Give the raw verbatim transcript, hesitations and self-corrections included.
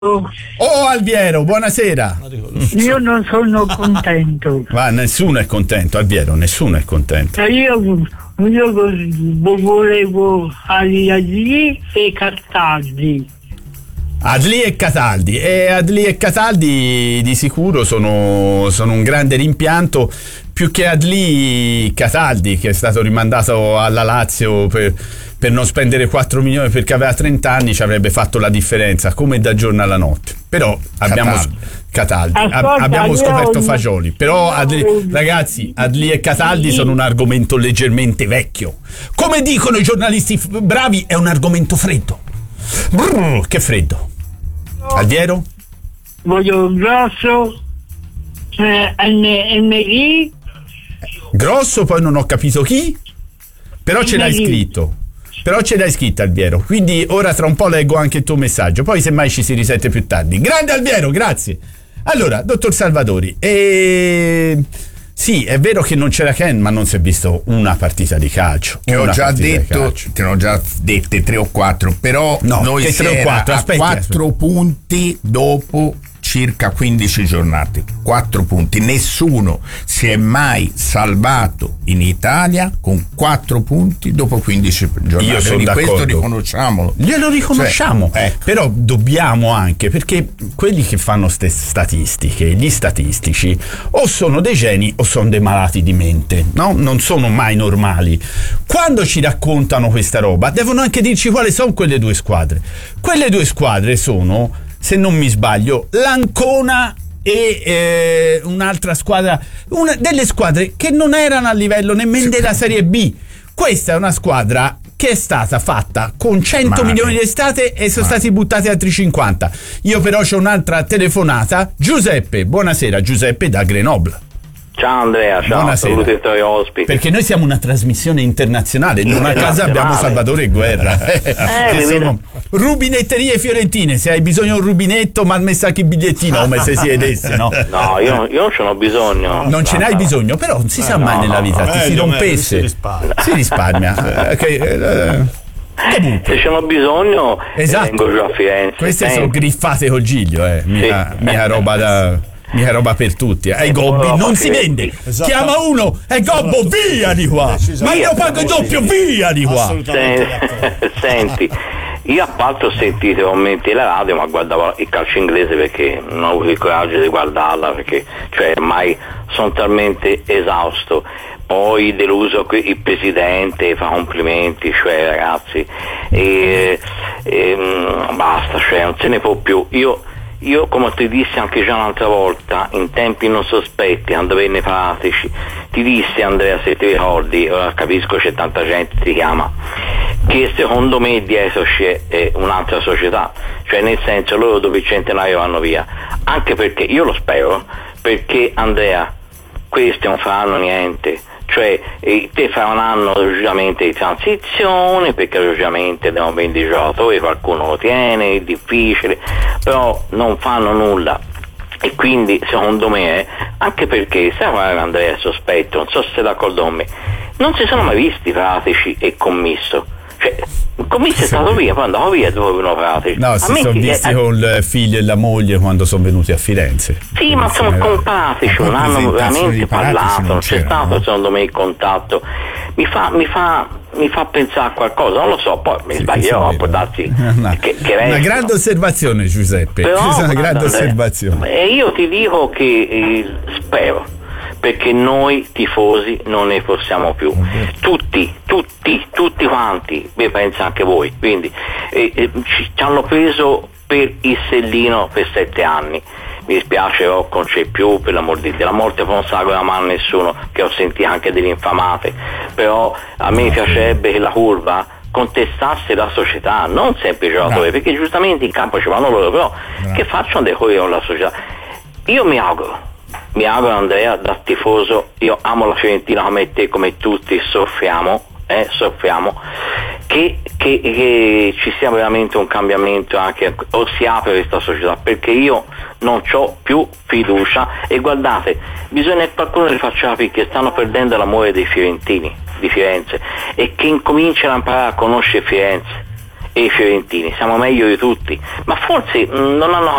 Oh Alviero, buonasera. Io non sono contento. Ma nessuno è contento, Alviero, nessuno è contento. Io, io volevo Adli e Cataldi. Adli e Cataldi. E Adli e Cataldi di sicuro sono, sono un grande rimpianto. Più che Adli, Cataldi, che è stato rimandato alla Lazio per, per non spendere quattro milioni perché aveva trenta anni, ci avrebbe fatto la differenza come da giorno alla notte. Però abbiamo Cataldi, Cataldi, Ascolta, abbiamo scoperto io... Fagioli. Però Adli, ragazzi, Adli e Cataldi sono un argomento leggermente vecchio. Come dicono i giornalisti bravi, è un argomento freddo. Brrr, che freddo. Alviero? Voglio un grosso eh, N D. Grosso, poi non ho capito chi, però ce l'hai scritto. Però ce l'hai scritto, Alviero. Quindi ora tra un po' leggo anche il tuo messaggio. Poi semmai ci si risente più tardi. Grande Alviero, grazie. Allora, dottor Salvadori, e... sì, è vero che non c'era Ken, ma non si è visto una partita di calcio. Che ho già detto, te ne ho già dette tre o quattro, però no, noi che si tre o quattro, a aspetti, quattro aspetti. punti dopo circa quindici giornate, quattro punti. Nessuno si è mai salvato in Italia con quattro punti dopo quindici giornate. Io sono di d'accordo. Questo riconosciamolo. Glielo riconosciamo, cioè, ecco. Però dobbiamo anche, perché quelli che fanno ste statistiche, gli statistici, o sono dei geni o sono dei malati di mente, no? Non sono mai normali. Quando ci raccontano questa roba, devono anche dirci quali sono quelle due squadre. Quelle due squadre sono, se non mi sbaglio, l'Ancona e eh, un'altra squadra, una delle squadre che non erano a livello nemmeno della Serie B. Questa è una squadra che è stata fatta con cento milioni di estate e sono stati buttati altri cinquanta. Io però c'ho un'altra telefonata. Giuseppe, buonasera. Giuseppe da Grenoble. Ciao Andrea, ciao, buonasera. saluti ai tuoi ospiti. Perché noi siamo una trasmissione internazionale, non a casa abbiamo Salvatore e Guerra, eh, che sono rubinetterie fiorentine. Se hai bisogno di un rubinetto, ma mi sa che bigliettino come se si edesse, no? No, io, io non ce n'ho bisogno. Non ce n'hai bisogno, però non si eh, sa no, mai nella vita, no, ti no. si Meglio, rompesse, meglio, si risparmia. Si risparmia. Eh, che, eh, comunque. Se ce n'ho bisogno, esatto. Vengo giù a Firenze. Queste Senti. sono griffate col giglio, eh. Mica, Sì. mica roba da... mica roba per tutti, eh. È Gobbi, non si vende. Chiama uno, è Gobbo, via di qua. Ma io pago il doppio, via di qua. Senti, io a parte ho sentito i commenti della radio, ma guardavo il calcio inglese perché non ho avuto il coraggio di guardarla, perché cioè ormai sono talmente esausto. Poi deluso il presidente, fa complimenti, cioè ragazzi, e, e, basta, cioè non se ne può più. Io Io, come ti dissi anche già un'altra volta, in tempi non sospetti, quando venne pratici, ti dissi, Andrea, se ti ricordi, ora capisco c'è tanta gente che ti chiama, che secondo me dietro c'è un'altra società, cioè nel senso loro dopo il centenario vanno via, anche perché, io lo spero, perché Andrea, questi non faranno niente. Cioè eh, te fai un anno logicamente di transizione, perché logicamente devono vendere i giocatori, qualcuno lo tiene, è difficile, però non fanno nulla. E quindi secondo me, eh, anche perché, sai qual è Andrea, sospetto, non so se sei d'accordo con me, non si sono mai visti pratici e commisso. Cioè, il commisso è stato via, poi andavo via dopo uno pratici. No, si sono visti è... con il figlio e la moglie quando sono venuti a Firenze. Sì, ma sono con pratici, non hanno veramente parlato, non c'è stato secondo me il contatto. Mi fa, mi fa, mi fa pensare a qualcosa, non lo so, poi mi sì, sbaglierò, può darsi una, che, che una grande osservazione, Giuseppe. Però, questa è una grande Andrea, osservazione. E io ti dico che eh, spero, perché noi tifosi non ne possiamo più, tutti, tutti, tutti quanti, beh, pensa anche voi, quindi eh, eh, ci, ci hanno preso per il sellino per sette anni. Mi dispiace, Rocco non c'è più, per l'amor di Dio, la morte non sa la mano a nessuno, che ho sentito anche delle infamate, però a me piacerebbe che la curva contestasse la società, non sempre i giocatori, no. Perché giustamente in campo ci vanno loro, però no. Che facciano dei coglioni con la società. Io mi auguro Mi auguro, Andrea, da tifoso, io amo la Fiorentina come te, come tutti, soffriamo, eh, soffriamo, che, che, che ci sia veramente un cambiamento anche, o si apre questa società, perché io non c'ho più fiducia, e guardate, bisogna che qualcuno li faccia capire che stanno perdendo l'amore dei fiorentini, di Firenze, e che incominciano a imparare a conoscere Firenze, e i fiorentini, siamo meglio di tutti, ma forse mh, non hanno